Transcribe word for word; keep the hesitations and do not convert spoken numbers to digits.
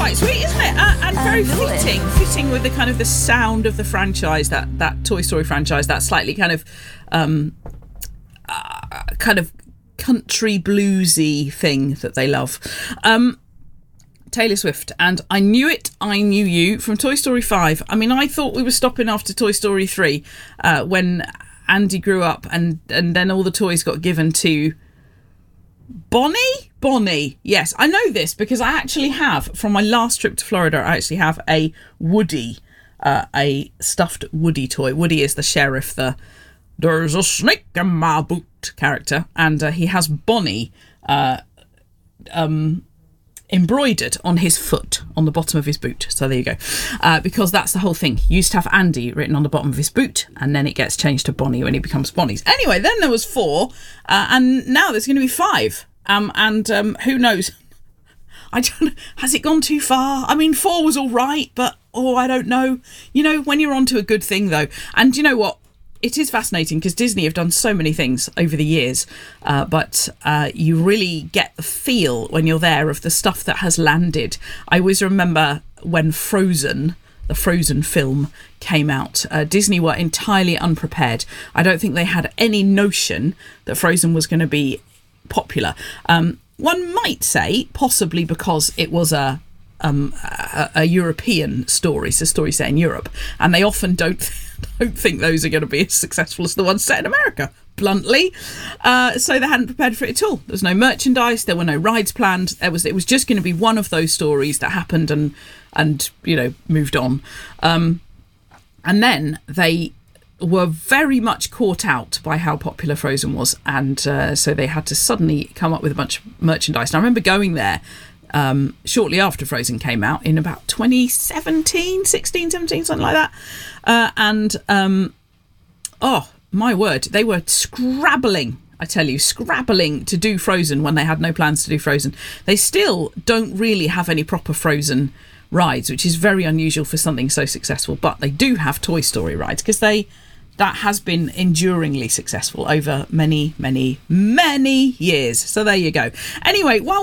quite sweet, isn't it? Uh, and very fitting, it. fitting with the kind of the sound of the franchise, that that Toy Story franchise, that slightly kind of, um, uh, kind of country bluesy thing that they love. Um, Taylor Swift, and I Knew It, I Knew You from Toy Story five. I mean, I thought we were stopping after Toy Story three uh, when Andy grew up, and and then all the toys got given to Bonnie? Bonnie. Yes, I know this because I actually have, from my last trip to Florida, I actually have a Woody, uh, a stuffed Woody toy. Woody is the sheriff, the "there's a snake in my boot" character, and uh, he has Bonnie uh, um, embroidered on his foot, on the bottom of his boot. So there you go. Uh, because that's the whole thing. You used to have Andy written on the bottom of his boot, and then it gets changed to Bonnie when he becomes Bonnie's. Anyway, then there was four, uh, and now there's going to be five. Um, and um, who knows? I don't know. Has it gone too far? I mean, four was all right, but, oh, I don't know. You know, when you're onto a good thing, though. And you know what? It is fascinating because Disney have done so many things over the years, uh, but uh, you really get the feel when you're there of the stuff that has landed. I always remember when Frozen, the Frozen film, came out. Uh, Disney were entirely unprepared. I don't think they had any notion that Frozen was going to be popular. Um, one might say possibly because it was a Um, a, a European story, so story set in Europe, and they often don't don't think those are going to be as successful as the ones set in America, bluntly. Uh, so they hadn't prepared for it at all. There was no merchandise, there were no rides planned. There was it was just going to be one of those stories that happened and and you know moved on. Um, and then they were very much caught out by how popular Frozen was, and uh, so they had to suddenly come up with a bunch of merchandise. And I remember going there Um, shortly after Frozen came out in about twenty seventeen, sixteen, seventeen, something like that. Uh, and, um, oh, my word, they were scrabbling, I tell you, scrabbling to do Frozen when they had no plans to do Frozen. They still don't really have any proper Frozen rides, which is very unusual for something so successful. But they do have Toy Story rides because they... that has been enduringly successful over many, many, many years. So there you go. Anyway, while